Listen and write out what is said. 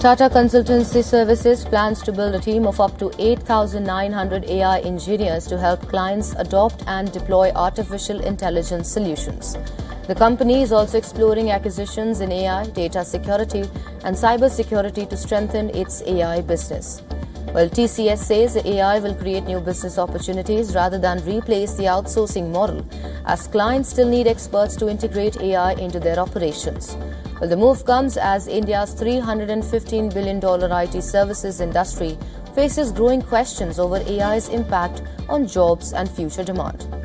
Tata Consultancy Services plans to build a team of up to 8,900 AI engineers to help clients adopt and deploy artificial intelligence solutions. The company is also exploring acquisitions in AI, data security, and cyber security to strengthen its AI business. Well, TCS says AI will create new business opportunities rather than replace the outsourcing model, as clients still need experts to integrate AI into their operations. Well, the move comes as India's $315 billion IT services industry faces growing questions over AI's impact on jobs and future demand.